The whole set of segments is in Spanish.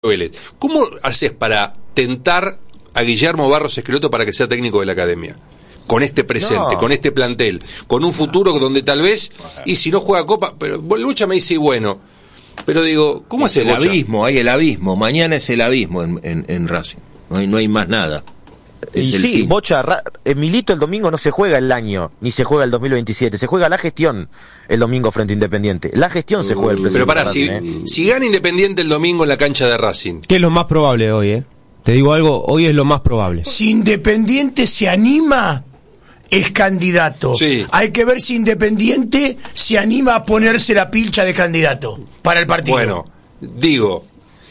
Vélez. ¿Cómo haces para tentar a Guillermo Barros Schelotto para que sea técnico de la academia? Con este presente, con este plantel, con un futuro donde tal vez, y si no juega Copa, pero Lucha me dice, bueno, pero digo, ¿cómo hace Bocha? El abismo, hay el abismo, mañana es el abismo en Racing, no hay más nada. Y sí, Bocha, Milito el domingo no se juega el año, ni se juega el 2027, se juega la gestión el domingo frente a Independiente. La gestión se juega el presidente. Pero pará, Racing, si gana Independiente el domingo en la cancha de Racing. ¿Qué es lo más probable hoy, Te digo algo, hoy es lo más probable. Si Independiente se anima, es candidato. Sí. Hay que ver si Independiente se anima a ponerse la pilcha de candidato para el partido. Bueno, digo,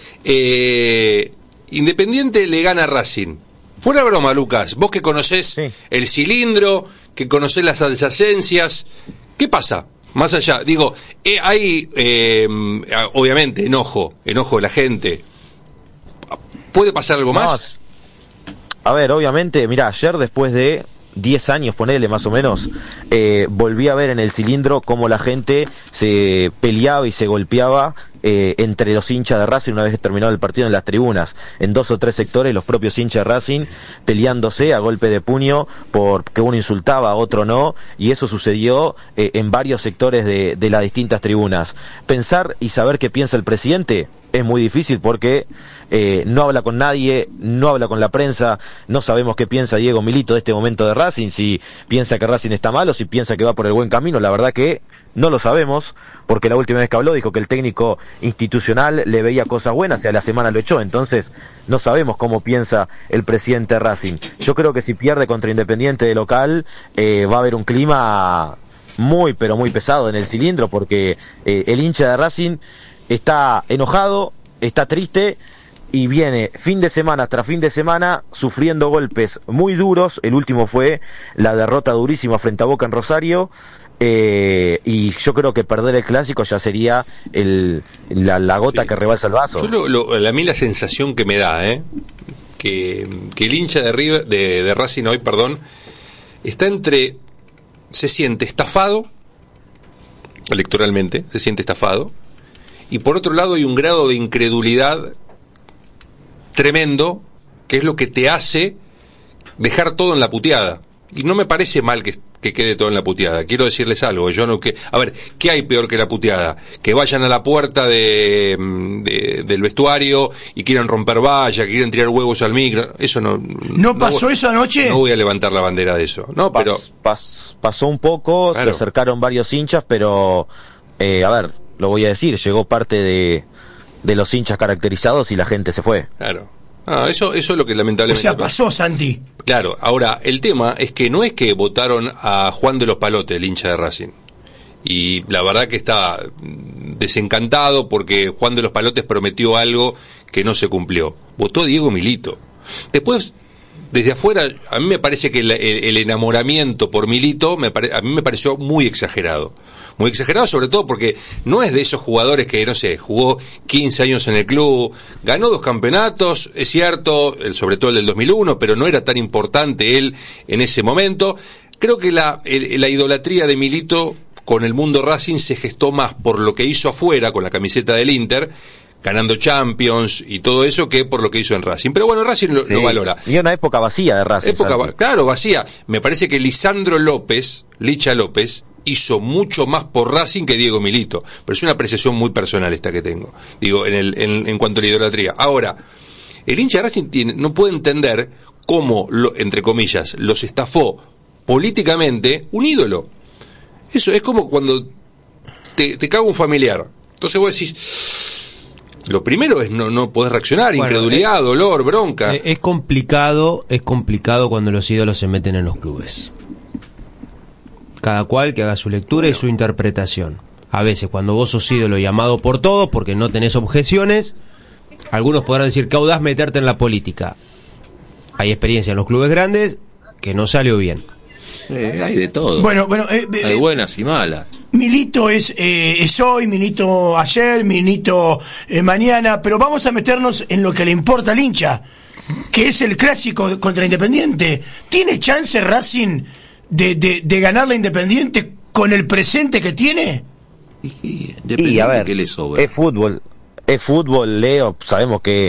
Independiente le gana a Racing. Fuera broma, Lucas, vos que conocés el cilindro, que conocés las adyacencias, ¿qué pasa? Más allá, digo, hay obviamente enojo de la gente. ¿Puede pasar algo más? A ver, obviamente, mirá, ayer después de 10 años, ponele más o menos, volví a ver en el cilindro cómo la gente se peleaba y se golpeaba entre los hinchas de Racing una vez terminado el partido en las tribunas, en 2 o 3 sectores los propios hinchas de Racing peleándose a golpe de puño porque uno insultaba, otro no, y eso sucedió en varios sectores de las distintas tribunas. Pensar y saber qué piensa el presidente es muy difícil porque no habla con nadie, no habla con la prensa, no sabemos qué piensa Diego Milito de este momento de Racing, si piensa que Racing está mal o si piensa que va por el buen camino. La verdad que no lo sabemos, porque la última vez que habló dijo que el técnico institucional le veía cosas buenas y a la semana lo echó, entonces no sabemos cómo piensa el presidente de Racing. Yo creo que si pierde contra Independiente de local va a haber un clima muy pero muy pesado en el cilindro, porque el hincha de Racing está enojado, está triste y viene fin de semana tras fin de semana sufriendo golpes muy duros. El último fue la derrota durísima frente a Boca en Rosario, y yo creo que perder el clásico ya sería la gota que rebalsa el vaso. A mí la sensación que me da, que el hincha de Racing hoy, está entre, se siente estafado electoralmente, se siente estafado, y por otro lado hay un grado de incredulidad tremendo, que es lo que te hace dejar todo en la puteada. Y no me parece mal que quede todo en la puteada. Quiero decirles algo. A ver, ¿qué hay peor que la puteada? Que vayan a la puerta del vestuario y quieran romper vallas, que quieran tirar huevos al micro. Eso ¿No pasó eso anoche? No voy a levantar la bandera de eso. No, pero pasó un poco, claro. Se acercaron varios hinchas, pero a ver, lo voy a decir, llegó parte de los hinchas caracterizados y la gente se fue. Claro. Eso es lo que lamentablemente... O sea, pasó, Santi. Claro, ahora, el tema es que no es que votaron a Juan de los Palotes, el hincha de Racing. Y la verdad que está desencantado porque Juan de los Palotes prometió algo que no se cumplió. Votó Diego Milito. Después, desde afuera, a mí me parece que el enamoramiento por Milito, a mí me pareció muy exagerado. Muy exagerado, sobre todo porque no es de esos jugadores que, no sé, jugó 15 años en el club, ganó 2 campeonatos, es cierto, sobre todo el del 2001, pero no era tan importante él en ese momento. Creo que la idolatría de Milito con el mundo Racing se gestó más por lo que hizo afuera con la camiseta del Inter, ganando Champions y todo eso, que por lo que hizo en Racing. Pero bueno, Racing lo valora. Y una época vacía de Racing. Claro, vacía. Me parece que Lisandro López, Licha López, hizo mucho más por Racing que Diego Milito, pero es una apreciación muy personal esta que tengo, digo, en cuanto a la idolatría. Ahora, el hincha de Racing no puede entender cómo, entre comillas, los estafó políticamente un ídolo. Eso es como cuando te caga un familiar, entonces vos decís, lo primero es no poder reaccionar, incredulidad, dolor, bronca. Es complicado cuando los ídolos se meten en los clubes. Cada cual que haga su lectura y su interpretación. A veces cuando vos sos ídolo y amado por todos porque no tenés objeciones, algunos podrán decir que audaz meterte en la política. Hay experiencia en los clubes grandes que no salió bien. Hay de todo. Bueno, hay buenas y malas. Milito es hoy, Milito ayer, Milito mañana, pero vamos a meternos en lo que le importa al hincha, que es el clásico contra Independiente. ¿Tiene chance Racing de ganar la Independiente con el presente que tiene? Y a ver, ¿qué le sobra? es fútbol. es fútbol, Leo, sabemos que